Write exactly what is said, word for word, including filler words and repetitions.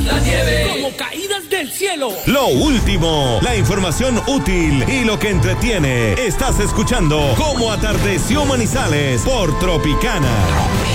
la nieve. Como caídas del cielo. Lo último, la información útil y lo que entretiene. Estás escuchando Cómo Atardeció Manizales por Tropicana.